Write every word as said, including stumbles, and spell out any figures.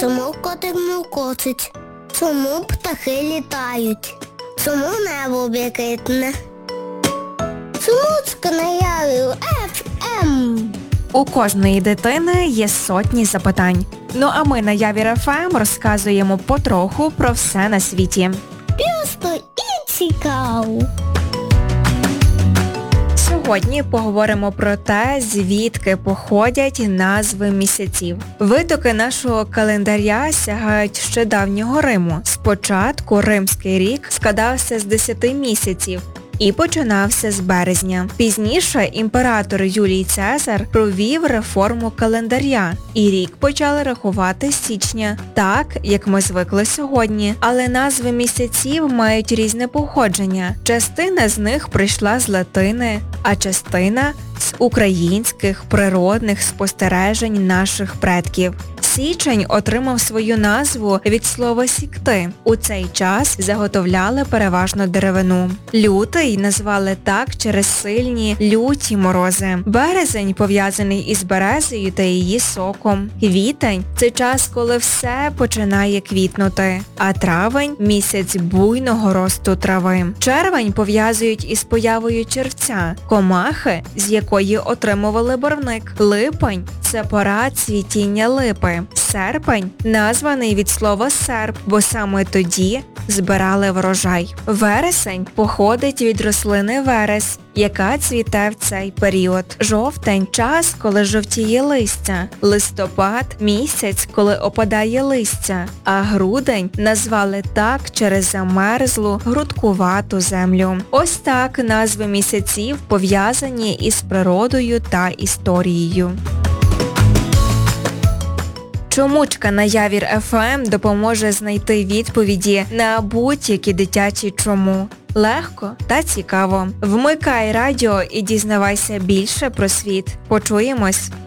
Чому котик мукочить? Чому птахи літають? Чому небо блакитне? Чому на Явір еф ем? У кожної дитини є сотні запитань. Ну а ми на Явір еф ем розказуємо потроху про все на світі. Просто і цікаво. Сьогодні поговоримо про те, звідки походять назви місяців. Витоки нашого календаря сягають ще давнього Риму. Спочатку римський рік складався з десяти місяців і починався з березня. Пізніше імператор Юлій Цезар провів реформу календаря, і рік почали рахувати з січня, так, як ми звикли сьогодні. Але назви місяців мають різне походження. Частина з них прийшла з латини, а частина – з українських природних спостережень наших предків. Січень отримав свою назву від слова «сікти». У цей час заготовляли переважно деревину. Лютий назвали так через сильні люті морози. Березень пов'язаний із березою та її соком. Квітень – це час, коли все починає квітнути. А травень – місяць буйного росту трави. Червень пов'язують із появою червця, комахи, з якої отримували барвник. Липень – це пора цвітіння липи. Серпень названий від слова серп, бо саме тоді збирали врожай. Вересень походить від рослини верес, яка цвіте в цей період. Жовтень – час, коли жовтіє листя. Листопад – місяць, коли опадає листя. А грудень назвали так через замерзлу, грудкувату землю. Ось так назви місяців пов'язані із природою та історією. Чомучка на Явір еф ем допоможе знайти відповіді на будь-які дитячі чому. Легко та цікаво. Вмикай радіо і дізнавайся більше про світ. Почуємось!